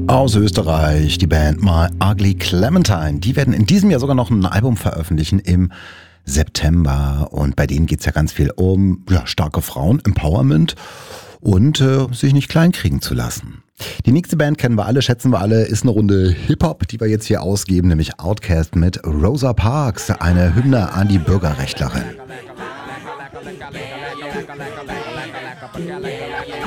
Aus Österreich, die Band My Ugly Clementine. Die werden in diesem Jahr sogar noch ein Album veröffentlichen im September. Und bei denen geht es ja ganz viel um starke Frauen, Empowerment und sich nicht kleinkriegen zu lassen. Die nächste Band kennen wir alle, schätzen wir alle, ist eine Runde Hip-Hop, die wir jetzt hier ausgeben, nämlich Outkast mit Rosa Parks, eine Hymne an die Bürgerrechtlerin.